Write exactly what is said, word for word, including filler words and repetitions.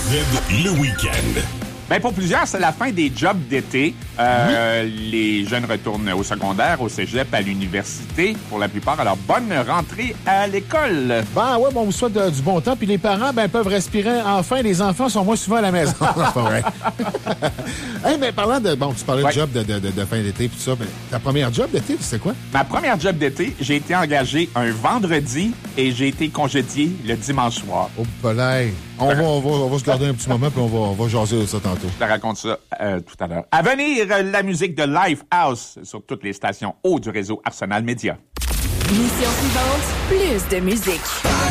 Z, le week-end. Ben pour plusieurs, c'est la fin des jobs d'été. Euh, oui. Les jeunes retournent au secondaire, au cégep, à l'université. Pour la plupart, alors bonne rentrée à l'école. Ben ouais, bon, on vous souhaite de, du bon temps. Puis les parents, ben peuvent respirer. Enfin, les enfants sont moins souvent à la maison. C'est pas vrai. Hey, mais parlant de... Bon, tu parlais ouais. de job de, de, de, de fin d'été et tout ça. Mais ta première job d'été, c'était quoi? Ma première job d'été, j'ai été engagé un vendredi et j'ai été congédié le dimanche soir. Oh, palais. On va, on, va, on va se garder un petit moment puis on va, on va jaser ça tantôt. Je te raconte ça euh, tout à l'heure. À venir, la musique de Lifehouse sur toutes les stations haut du réseau Arsenal Média. Mission suivante, plus de musique.